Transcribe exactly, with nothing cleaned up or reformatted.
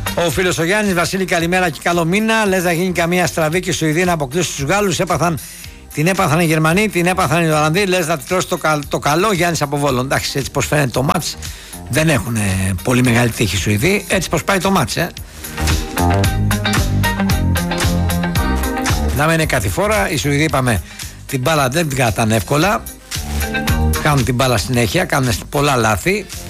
Ο φίλος ο Γιάννης, Βασίλη, καλημέρα και καλό μήνα. Λες να γίνει καμία στραβή και η Σουηδία να αποκλείσει τους Γάλλους. Έπαθαν, την έπαθαν οι Γερμανοί, την έπαθαν οι Ολλανδοί. Λες να τρώσει το, κα, το καλό, Γιάννης από Βόλο. Εντάξει, έτσι πως φαίνεται το μάτς, δεν έχουν ε, πολύ μεγάλη τύχη οι Σουηδοί. Έτσι πως πάει το μάτς, ε. Να μην είναι κάτι φορά. Οι Σουηδοί, είπαμε, την μπάλα δεν την κρατάνε εύκολα. Κάνουν την μπάλα συνέχεια, κάνουν πολλά λάθη.